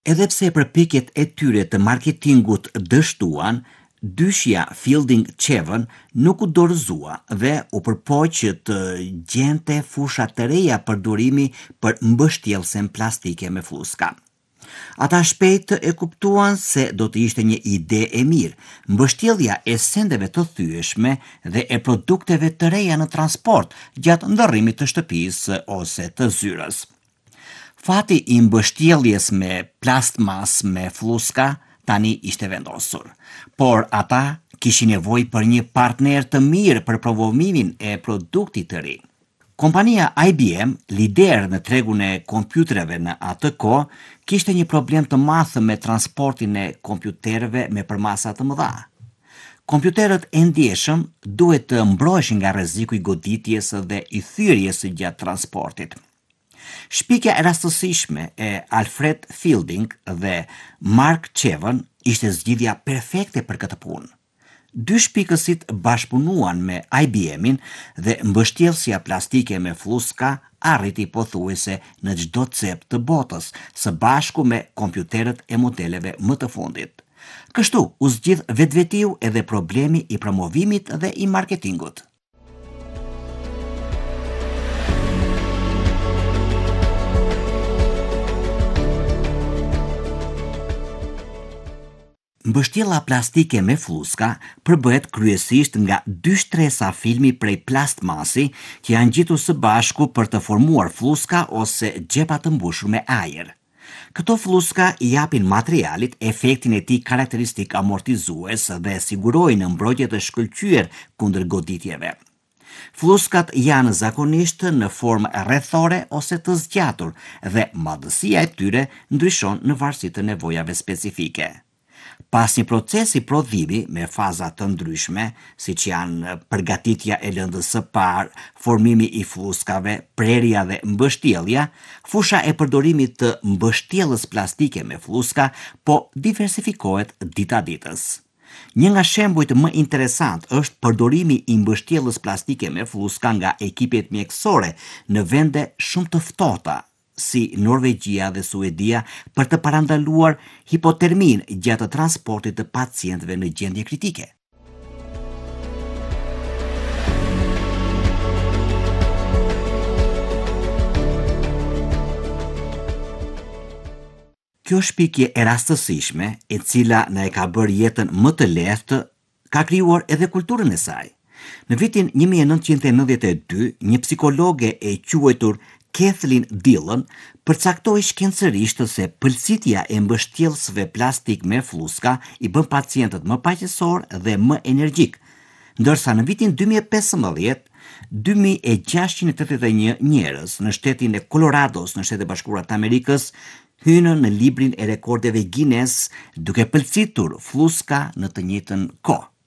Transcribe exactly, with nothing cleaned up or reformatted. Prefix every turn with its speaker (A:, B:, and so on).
A: Edhe pse përpjekjet e tyre të marketingut dështuan, dyshja Fielding Chevon nuk u dorëzua dhe u përpoq të gjente fusha të reja përdorimi për mbështjellsen plastike me fluska. Ata shpejt e kuptuan se do të ishte një ide e mirë, mbështjellja e sendeve të thyeshme dhe e produkteve të reja në transport gjatë ndërrimit të shtëpisë ose të zyrës. Fati i mbështjelljes me plastmas me fluska tani ishte vendosur, por ata kishin nevojë për një partner të mirë për provomimin e produktit të ri. Kompania I B M, lider në tregun e kompjuterëve në atë kohë, kishte një problem të madh me transportin e kompjuterëve me përmasa të mëdha. Kompjuterët e ndjeshëm duhet të mbroheshin nga rreziku i goditjes dhe i thyrjes gjatë transportit. Shpikja e rastësishme e Alfred Fielding dhe Mark Chevon ishte zgjidhja perfekte për këtë punë. Dy shpikësit bashkëpunuan me I B M-in dhe mbështjellësia plastike me fluska arriti pothuajse në çdo cep të botës, së bashku me kompjuterët e modeleve më të fundit. Kështu u zgjidh vetvetiu edhe problemi i promovimit dhe i marketingut. Mbështjella plastike me fluska përbëhet kryesisht nga dy shtresa filmi prej plastmasi që janë gjitur së bashku për të formuar fluska ose xhepa të mbushur me ajër. Këto fluska i japin materialit efektin e tij karakteristik amortizues dhe sigurojnë mbrojtje të shkëlqyer kundër goditjeve. Fluskat janë zakonisht në formë rrethore ose të zgjatur dhe madhësia e tyre ndryshon në varësi të nevojave specifike. Pas një procesi prodhimi me faza të ndryshme, si që janë përgatitja e lëndës së parë, formimi i fluskave, prerja dhe mbështjellja, fusha e përdorimit të mbështjellës plastike me fluska po diversifikohet dita ditës. Një nga shembujt më interesant është përdorimi i mbështjellës plastike me fluska nga ekipet mjekësore në vende shumë të ftohta, si Norvegjia dhe Suedia, për të parandaluar hipotermin gjatë transportit të pacientëve në gjendje kritike. Kjo shpikje e rastësishme, e cila na e ka bërë jetën më të lehtë, ka krijuar edhe kulturën e saj. Në vitin një mijë e nëntëqind e nëntëdhjetë e dy, një psikologe e quajtur Kathleen Dillon përcaktoi shkencërisht se pëlqitja e mbështjellësve plastik me fluska i bën pacientët më paqësor dhe më energjik, ndërsa në vitin dy mijë e pesëmbëdhjetë, dy mijë e gjashtëqind e tetëdhjetë e një njerëz në shtetin e Colorados në Shtetet e Bashkuara të Amerikës hynë në librin e rekordeve Guinness duke pëlqitur fluska në të njëjtën kohë.